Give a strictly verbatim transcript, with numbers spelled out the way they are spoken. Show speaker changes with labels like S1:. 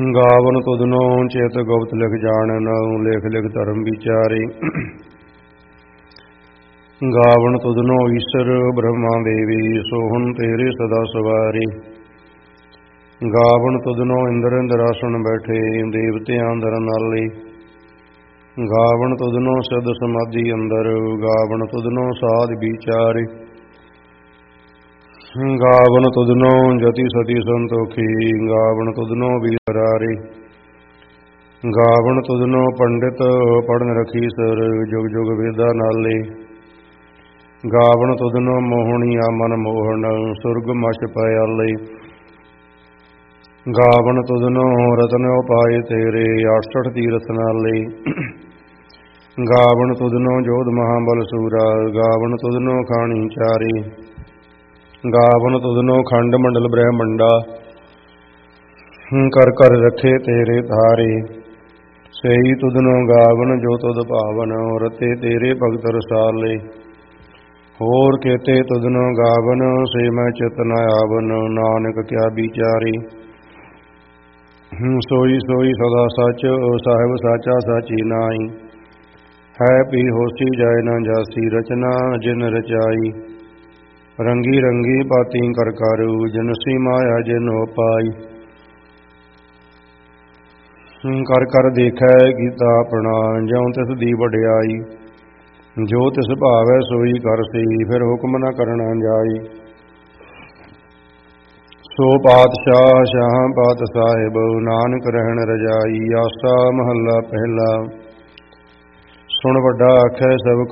S1: ਗਾਵਨ ਤੁਧਨੋ ਚਿਤ ਗੁਪਤ ਲਿਖ ਜਾਣਨ, ਲਿਖ ਲਿਖ ਧਰਮ ਵਿਚਾਰੇ। ਗਾਵਨ ਤੁਧਨੋ ਈਸ਼ਰ ਬ੍ਰਹਮਾ ਦੇਵੀ, ਸੋਹਣ ਤੇਰੇ ਸਦਾ ਸਵਾਰੇ। ਗਾਵਨ ਤੁਧਨੋ ਇੰਦਰ ਇੰਦਰਾਸਣ ਬੈਠੇ, ਦੇਵਤਿਆਂ ਦਰ ਨਾਲੇ। ਗਾਵਨ ਤੁਧਨੋ ਸਿਧ ਸਮਾਧੀ ਅੰਦਰ, ਗਾਵਨ ਤੁਧਨੋ ਸਾਧ ਵਿਚਾਰੇ। ਗਾਵਨ ਤੁਧਨੋ ਜਤੀ ਸਤੀ ਸੰਤੋਖੀ, ਗਾਵਨ ਤੁਧਨੋ ਵੀਰਾਰੇ। ਗਾਵਨ ਤੁਧਨੋ ਪੰਡਿਤ ਪੜਨ ਰਖੀ ਸਰ, ਜੁਗ ਜੁਗ ਵੇਦਾ ਨਾਲੇ। ਗਾਵਨ ਤੁਧਨੋ ਮੋਹਣੀ ਆ ਮਨ ਮੋਹਨ, ਸੁਰਗ ਮਛ ਪਿਆਲੇ। ਗਾਵਨ ਤੁਧਨੋ ਰਤਨ ਉਪਾਏ ਤੇਰੇ, ਅਠਸਠ ਤੀਰਥ ਨਾਲੇ। ਗਾਵਨ ਤੁਧਨੋ ਜੋਧ ਮਹਾਬਲ ਸੂਰਾ, ਗਾਵਨ ਤੁਧਨੋ ਖਾਣੀ ਚਾਰੇ। ਗਾਵਨ ਤੁਧਨੋ ਖੰਡ ਮੰਡਲ ਬ੍ਰਹਮੰਡਾ, ਕਰ ਕਰ ਰਖੇ ਤੇਰੇ ਧਾਰੇ। ਸਹੀ ਤੁਧਨੋ ਗਾਵਨ ਜੋ ਤੁਧ ਭਾਵਨ, ਰਤੇ ਤੇਰੇ ਭਗਤ ਰਸਾਲੇ। ਹੋਰ ਕੇਤੇ ਤੁਧਨੋ ਗਾਵਨ, ਸੇ ਮੈਂ ਚਿਤ ਨ ਆਵਨ, ਨਾਨਕ ਕਿਆ ਵਿਚਾਰੇ। ਸੋਈ ਸੋਈ ਸਦਾ ਸਚ, ਸਾਹਿਬ ਸਾਚਾ ਸਾਚੀ ਨਾਈ। ਹੈ ਪੀ ਹੋਸੀ ਜਾਇ ਨ ਜਾਸੀ, ਰਚਨਾ ਜਿਨ ਰਚਾਈ। ਰੰਗੀ ਰੰਗੀ ਬਾਤੀ ਕਰ ਕਾਰੂ, ਜਨਸੀ ਮਾਇਆ ਜਿਨ ਉਪਾਈ। ਕਰ ਕਰ ਦੇਖੈ ਕੀਤਾ ਆਪਣਾ, ਜਿਉ ਤਿਸ ਦੀ ਵਡਿਆਈ। ਜੋ ਤਿਸ ਭਾਵੈ ਸੋਈ ਕਰਸੀ, ਫਿਰ ਹੁਕਮ ਨ ਕਰਨਾ ਜਾਈ। ਸੋ ਪਾਤਸ਼ਾਹ ਸ਼ਾਹ ਪਾਤ ਸਾਹਿਬ, ਨਾਨਕ ਰਹਿਣ ਰਜਾਈ। ਆਸਾ ਮਹੱਲਾ ਪਹਿਲਾ। ਸੁਣ ਵੱਡਾ ਆਖੈ ਸਭ